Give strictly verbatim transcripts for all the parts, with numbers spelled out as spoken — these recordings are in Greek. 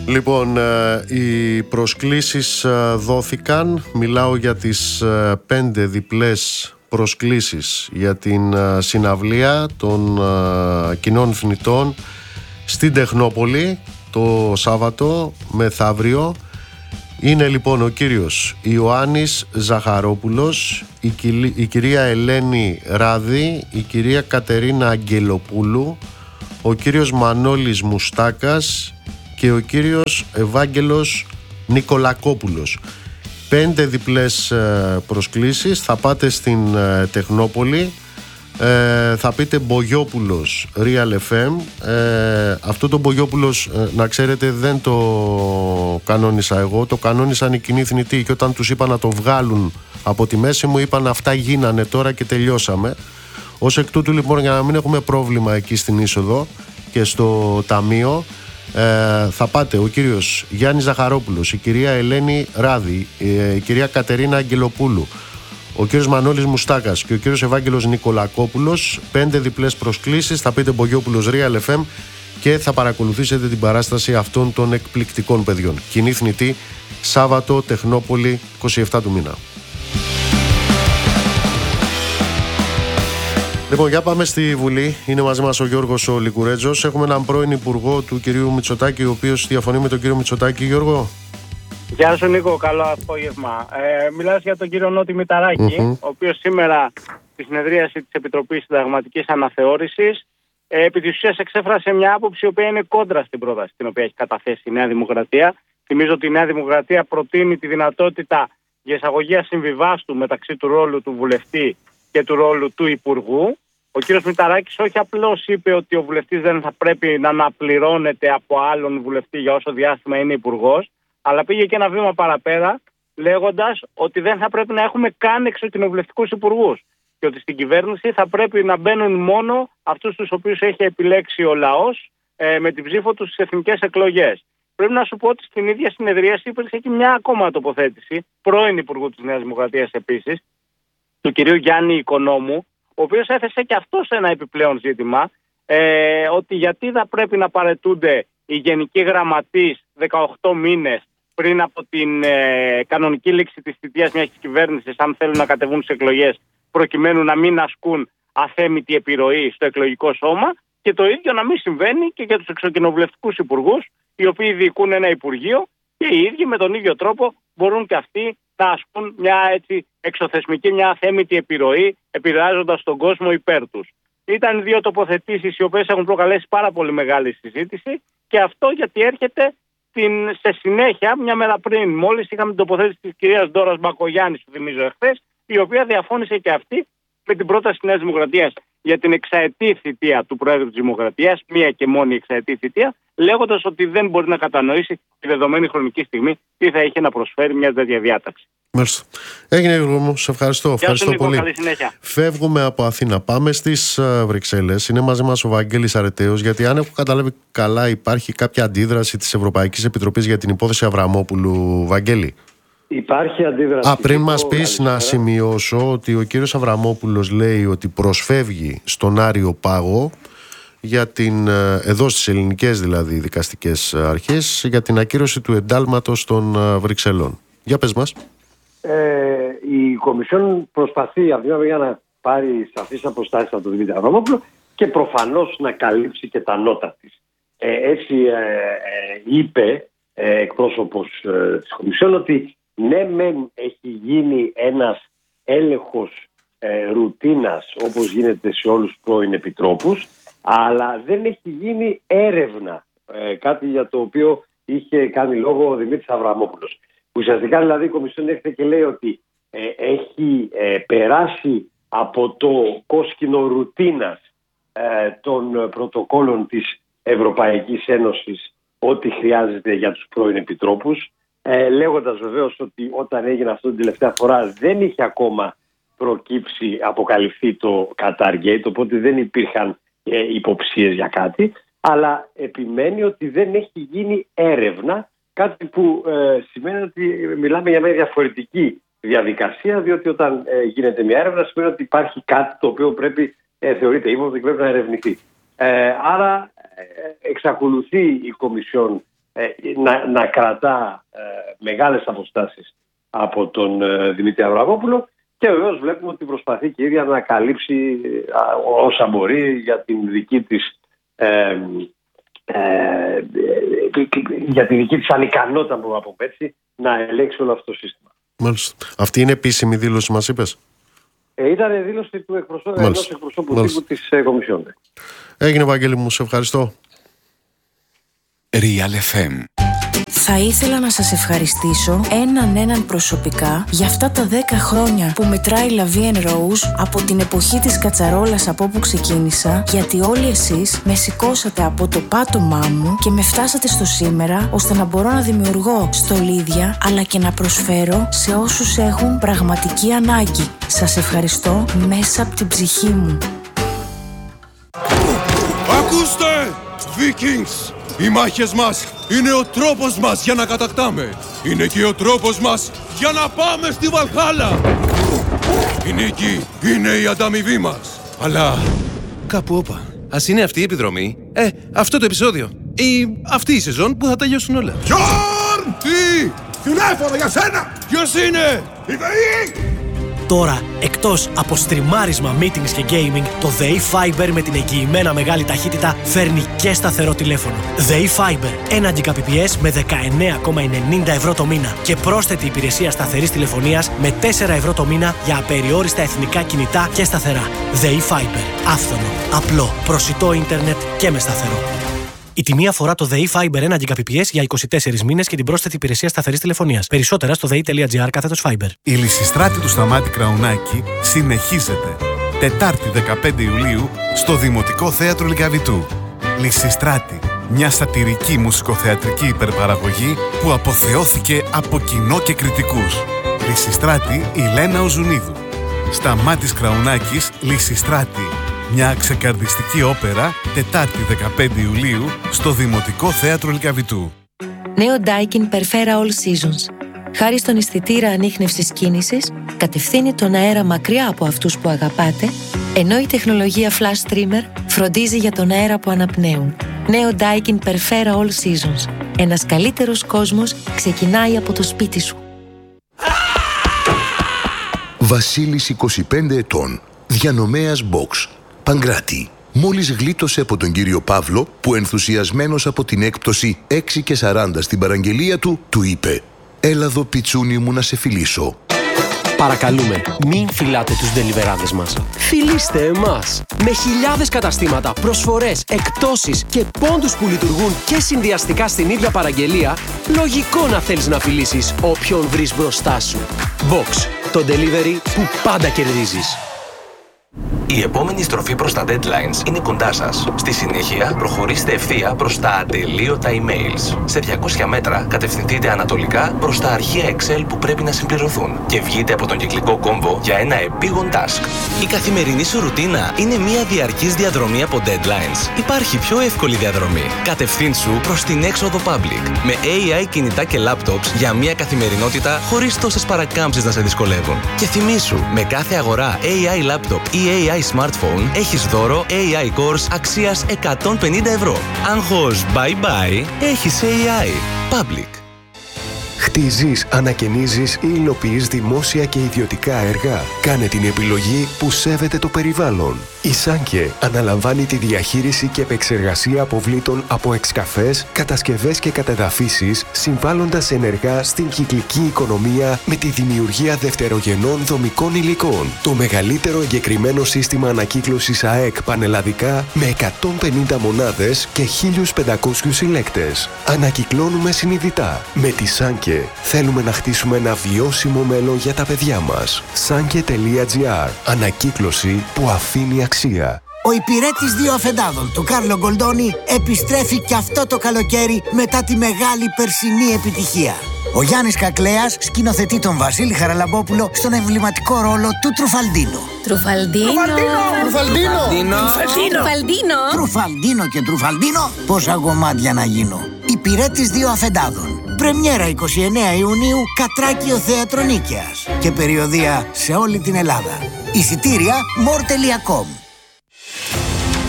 Λοιπόν, οι προσκλήσεις δόθηκαν. Μιλάω για τις πέντε διπλές προσκλήσεις για την συναυλία των κοινών θνητών στην Τεχνόπολη το Σάββατο μεθαύριο. Είναι λοιπόν ο κύριος Ιωάννης Ζαχαρόπουλος, η, κυλ... η κυρία Ελένη Ράδη, η κυρία Κατερίνα Αγγελοπούλου, ο κύριος Μανώλης Μουστάκας και ο κύριος Ευάγγελος Νικολακόπουλος. Πέντε διπλές προσκλήσεις. Θα πάτε στην Τεχνόπολη, ε, θα πείτε Μπογιόπουλος Real εφ εμ. ε, Αυτό το Μπογιόπουλος, ε, να ξέρετε, δεν το κανόνισα εγώ, το κανόνισαν οι κοινοί θνητοί, και όταν τους είπα να το βγάλουν από τη μέση μου είπαν αυτά γίνανε τώρα και τελειώσαμε. Ως εκ τούτου λοιπόν, για να μην έχουμε πρόβλημα εκεί στην είσοδο και στο ταμείο, Ε, θα πάτε ο κύριος Γιάννης Ζαχαρόπουλος, η κυρία Ελένη Ράδη, η κυρία Κατερίνα Αγγελοπούλου, ο κύριος Μανώλης Μουστάκας και ο κύριος Ευάγγελος Νικολακόπουλος. Πέντε διπλές προσκλήσεις. Θα πείτε Μπογιόπουλος Real εφ εμ και θα παρακολουθήσετε την παράσταση αυτών των εκπληκτικών παιδιών. Κοινή θνητή, Σάββατο, Τεχνόπολη, είκοσι επτά του μήνα. Λοιπόν, για πάμε στη Βουλή. Είναι μαζί μας ο Γιώργος ο Λικουρέτζος. Έχουμε έναν πρώην υπουργό του κυρίου Μητσοτάκη, ο οποίος διαφωνεί με τον κύριο Μητσοτάκη. Γιώργο. Γεια σου Νίκο, καλό απόγευμα. Ε, μιλάς για τον κύριο Νότι Μηταράκη, mm-hmm. ο οποίος σήμερα στη συνεδρίαση της Επιτροπής Συνταγματικής Αναθεώρησης ε, επί της ουσίας εξέφρασε μια άποψη η οποία είναι κόντρα στην πρόταση την οποία έχει καταθέσει η Νέα Δημοκρατία. Θυμίζω ότι η Νέα Δημοκρατία προτείνει τη δυνατότητα για εισαγωγή ασυμβιβάστου μεταξύ του ρόλου του βουλευτή και του ρόλου του Υπουργού. Ο κύριος Μηταράκης όχι απλώς είπε ότι ο βουλευτής δεν θα πρέπει να αναπληρώνεται από άλλον βουλευτή για όσο διάστημα είναι υπουργός, αλλά πήγε και ένα βήμα παραπέρα, λέγοντας ότι δεν θα πρέπει να έχουμε καν εξοκοινοβουλευτικούς υπουργούς και ότι στην κυβέρνηση θα πρέπει να μπαίνουν μόνο αυτούς τους οποίους έχει επιλέξει ο λαός ε, με την ψήφο του στις εθνικές εκλογές. Πρέπει να σου πω ότι στην ίδια συνεδρίαση υπήρξε και μια ακόμα τοποθέτηση, πρώην Υπουργού της Νέας Δημοκρατίας επίσης, του κυρίου Γιάννη Οικονόμου, ο οποίος έθεσε και αυτό σε ένα επιπλέον ζήτημα, ε, ότι γιατί θα πρέπει να παραιτούνται οι γενικοί γραμματείς δεκαοκτώ μήνες πριν από την ε, κανονική λήξη της θητείας μιας κυβέρνησης, αν θέλουν να κατεβούν στις εκλογές, προκειμένου να μην ασκούν αθέμητη επιρροή στο εκλογικό σώμα, και το ίδιο να μην συμβαίνει και για τους εξοκοινοβουλευτικούς υπουργούς, οι οποίοι διοικούν ένα υπουργείο και οι ίδιοι με τον ίδιο τρόπο μπορούν και αυτοί να ασκούν μια έτσι εξωθεσμική, μια αθέμητη επιρροή, επηρεάζοντας τον κόσμο υπέρ τους. Ήταν δύο τοποθετήσεις οι οποίες έχουν προκαλέσει πάρα πολύ μεγάλη συζήτηση, και αυτό γιατί έρχεται στην, σε συνέχεια, μια μέρα πριν, μόλις είχαμε την τοποθέτηση της κυρίας Ντόρας Μπακογιάννης, που θυμίζω εχθές, η οποία διαφώνησε και αυτή με την πρόταση της Νέας Δημοκρατίας για την εξαετή θητεία του Προέδρου της Δημοκρατίας, μία και μόνη εξαετή θητεία, λέγοντας ότι δεν μπορεί να κατανοήσει τη δεδομένη χρονική στιγμή τι θα είχε να προσφέρει μια τέτοια διάταξη. Μάλιστα. Έγινε, Γιώργο μου. Σε ευχαριστώ. Ευχαριστώ Νίκο, πολύ. καλή συνέχεια. Φεύγουμε από Αθήνα. Πάμε στις Βρυξέλλες. Είναι μαζί μας ο Βαγγέλης Αρετέος, γιατί αν έχω καταλάβει καλά, υπάρχει κάποια αντίδραση της Ευρωπαϊκής Επιτροπής για την υπόθεση Αβραμόπουλου. Βαγγέλη. Υπάρχει αντίδραση. Α, πριν μας πεις, να σημειώσω ότι ο κύριος Αβραμόπουλος λέει ότι προσφεύγει στον Άριο Πάγο για την, εδώ στις ελληνικές δηλαδή δικαστικές αρχές, για την ακύρωση του εντάλματος των Βρυξελών. Για πες μας. Ε, η Κομισιόν προσπαθεί από μια μεριά να πάρει σαφείς αποστάσεις από τον Δημήτρη Αβραμόπουλο και προφανώς να καλύψει και τα νότα της. Ε, έτσι ε, ε, είπε ε, εκπρόσωπος ε, της Κομισιόν ότι ναι μεν έχει γίνει ένας έλεγχος ε, ρουτίνας όπως γίνεται σε όλους τους πρώην επιτρόπους, αλλά δεν έχει γίνει έρευνα, ε, κάτι για το οποίο είχε κάνει λόγο ο Δημήτρης Αβραμόπουλος. Ουσιαστικά δηλαδή η Κομισιόν έρχεται και λέει ότι ε, έχει ε, περάσει από το κόσκινο ρουτίνας ε, των πρωτοκόλων της Ευρωπαϊκής Ένωσης ό,τι χρειάζεται για τους πρώην επιτρόπους, ε, λέγοντας βεβαίως ότι όταν έγινε αυτό την τελευταία φορά δεν είχε ακόμα προκύψει, αποκαλυφθεί το Qatargate, οπότε δεν υπήρχαν ε, υποψίες για κάτι, αλλά επιμένει ότι δεν έχει γίνει έρευνα, κάτι που ε, σημαίνει ότι μιλάμε για μια διαφορετική διαδικασία, διότι όταν ε, γίνεται μια έρευνα σημαίνει ότι υπάρχει κάτι το οποίο πρέπει, ε, θεωρείται ύποπτο και πρέπει να ερευνηθεί. Ε, άρα ε, εξακολουθεί η Κομισιόν ε, να, να κρατά ε, μεγάλες αποστάσεις από τον ε, Δημήτρη Αβραμόπουλο, και βεβαίως βλέπουμε ότι προσπαθεί και η ίδια να καλύψει ε, όσα μπορεί για την δική της ε, ε, ε, για την δική της ανικανότητα, που από έτσι, να ελέγξει όλο αυτό το σύστημα. Μάλιστα. Αυτή είναι επίσημη δήλωση, μας είπες? Ε, ήταν δήλωση του εκπροσώπου, ενός εκπροσώπου τύπου της ε, Κομισιόν. Έγινε, Βαγγέλη μου, σε ευχαριστώ. Real εφ εμ. Θα ήθελα να σας ευχαριστήσω έναν έναν προσωπικά για αυτά τα δέκα χρόνια που μετράει La Vie en Rose, από την εποχή της κατσαρόλας από όπου ξεκίνησα, γιατί όλοι εσείς με σηκώσατε από το πάτωμά μου και με φτάσατε στο σήμερα, ώστε να μπορώ να δημιουργώ στολίδια αλλά και να προσφέρω σε όσους έχουν πραγματική ανάγκη. Σας ευχαριστώ μέσα από την ψυχή μου. Ακούστε, Vikings! Οι μάχες μας είναι ο τρόπος μας για να κατακτάμε. Είναι και ο τρόπος μας για να πάμε στη Βαλχάλα. Η νίκη είναι η ανταμοιβή μας. Αλλά κάπου όπα. Ας είναι αυτή η επιδρομή, ε, αυτό το επεισόδιο, ή αυτή η σεζόν που θα τελειώσουν όλα. Γιόρν! Τι! Τηλέφωνο για σένα! Ποιος είναι? Η ΔΕΗ! Τώρα, εκτός από στριμάρισμα, meetings και gaming, το ΔΕΗ Fiber με την εγγυημένα μεγάλη ταχύτητα φέρνει και σταθερό τηλέφωνο. ΔΕΗ Fiber, ένα Gbps με δεκαεννέα κόμμα ενενήντα ευρώ το μήνα και πρόσθετη υπηρεσία σταθερής τηλεφωνίας με τέσσερα ευρώ το μήνα για απεριόριστα εθνικά κινητά και σταθερά. ΔΕΗ Fiber, άφθονο, απλό, προσιτό ίντερνετ και με σταθερό. Η τιμή αφορά το ΔΕΗ Fiber ένα Gbps για είκοσι τέσσερις μήνες και την πρόσθετη υπηρεσία σταθερής τηλεφωνίας. Περισσότερα στο δei.gr κάθετος Fiber. Η Λυσιστράτη του Σταμάτη Κραουνάκη συνεχίζεται. Τετάρτη δεκαπέντε Ιουλίου στο Δημοτικό Θέατρο Λυκαβητού. Λυσιστράτη, μια σατιρική μουσικοθεατρική υπερπαραγωγή που αποθεώθηκε από κοινό και κριτικούς. Λυσιστράτη η Λένα Οζουνίδου. Σταμάτης Κραουνάκης, Λυσιστράτη. Μια ξεκαρδιστική όπερα, Τετάρτη δεκαπέντε Ιουλίου, στο Δημοτικό Θέατρο Λυκαβητού. Νέο Daikin Perfera All Seasons. Χάρη στον αισθητήρα ανίχνευσης κίνησης, κατευθύνει τον αέρα μακριά από αυτούς που αγαπάτε, ενώ η τεχνολογία Flash Streamer φροντίζει για τον αέρα που αναπνέουν. Νέο Daikin Perfera All Seasons. Ένας καλύτερος κόσμος ξεκινάει από το σπίτι σου. Βασίλης, είκοσι πέντε ετών, διανομέας box. Παγκράτη. Μόλις γλίτωσε από τον κύριο Παύλο, που ενθουσιασμένος από την έκπτωση έξι και σαράντα στην παραγγελία του, του είπε «Έλα εδώ, πιτσούνι μου, να σε φιλήσω». Παρακαλούμε, μην φιλάτε τους ντελιβεράδες μας. Φιλήστε εμάς. Με χιλιάδες καταστήματα, προσφορές, εκπτώσεις και πόντους που λειτουργούν και συνδυαστικά στην ίδια παραγγελία, λογικό να θέλεις να φιλήσεις όποιον βρεις μπροστά σου. Box, το delivery που πάντα κερδίζεις. Η επόμενη στροφή προς τα deadlines είναι κοντά σας. Στη συνέχεια, προχωρήστε ευθεία προς τα ατελείωτα emails. Σε διακόσια μέτρα, κατευθυνθείτε ανατολικά προς τα αρχεία Excel που πρέπει να συμπληρωθούν και βγείτε από τον κυκλικό κόμβο για ένα επίγον task. Η καθημερινή σου ρουτίνα είναι μια διαρκής διαδρομή από deadlines. Υπάρχει πιο εύκολη διαδρομή. Κατευθύνσου προς την έξοδο Public με έι άι κινητά και laptops για μια καθημερινότητα χωρίς τόσες παρακάμψεις να σε δυσκολεύουν. Και θυμήσου, με κάθε αγορά έι άι laptop ή έι άι smartphone έχεις δώρο έι άι Cores αξίας εκατόν πενήντα ευρώ. Άγχος bye bye, έχεις έι άι. Public. Χτίζεις, ανακαινίζεις ή υλοποιείς δημόσια και ιδιωτικά έργα. Κάνε την επιλογή που σέβεται το περιβάλλον. Η Σάνκε αναλαμβάνει τη διαχείριση και επεξεργασία αποβλήτων από εξκαφές, κατασκευές και κατεδαφίσεις, συμβάλλοντας ενεργά στην κυκλική οικονομία με τη δημιουργία δευτερογενών δομικών υλικών. Το μεγαλύτερο εγκεκριμένο σύστημα ανακύκλωσης ΑΕΚ πανελλαδικά με εκατόν πενήντα μονάδες και χίλιους πεντακόσιους συλλέκτες. Ανακυκλώνουμε συνειδητά. Με τη Σάνκε θέλουμε να χτίσουμε ένα βιώσιμο μέλλον για τα παιδιά μας. Σάνκε τελεία τζι άρ. Ανακύκλωση που αφήνει αξία. Ο υπηρέτης δύο αφεντάδων του Κάρλο Γκολντόνι επιστρέφει και αυτό το καλοκαίρι μετά τη μεγάλη περσινή επιτυχία. Ο Γιάννης Κακλέας σκηνοθετεί τον Βασίλη Χαραλαμπόπουλο στον εμβληματικό ρόλο του Τρουφαλντίνο. Τρουφαλντίνο! Τρουφαλντίνο! Τρουφαλντίνο! Τρουφαλντίνο και Τρουφαλντίνο, πόσα γομάτια να γίνω. Υπηρέτης δύο αφεντάδων. Πρεμιέρα εικοστή ενάτη Ιουνίου, Κατράκιο Θέατρο Νίκαιας. Και περιοδεία σε όλη την Ελλάδα. Εισιτήρια μορ τελεία κομ.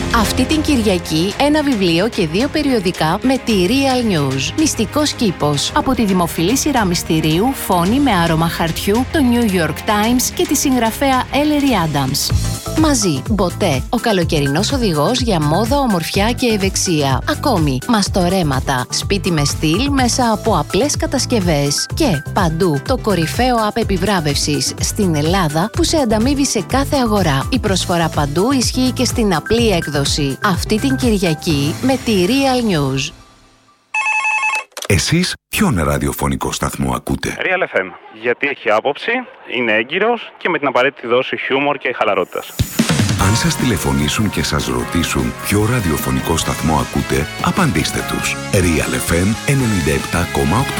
Αυτή την Κυριακή ένα βιβλίο και δύο περιοδικά με τη Real News. Μυστικός κήπος. Από τη δημοφιλή σειρά μυστηρίου Φόνη με άρωμα χαρτιού, το New York Times και τη συγγραφέα Ellery Adams. Μαζί, Μποτέ, ο καλοκαιρινός οδηγός για μόδα, ομορφιά και ευεξία. Ακόμη, μαστορέματα, σπίτι με στυλ μέσα από απλές κατασκευές. Και παντού, το κορυφαίο app επιβράβευσης στην Ελλάδα που σε ανταμείβει σε κάθε αγορά. Η προσφορά παντού ισχύει και στην απλή έκδοση. Αυτή την Κυριακή με τη Real News. Εσείς ποιον ραδιοφωνικό σταθμό ακούτε? Real εφ εμ, γιατί έχει άποψη, είναι έγκυρος και με την απαραίτητη δόση χιούμορ και χαλαρότητας. Αν σας τηλεφωνήσουν και σας ρωτήσουν ποιο ραδιοφωνικό σταθμό ακούτε, απαντήστε τους. Real εφ εμ ενενήντα επτά κόμμα οκτώ.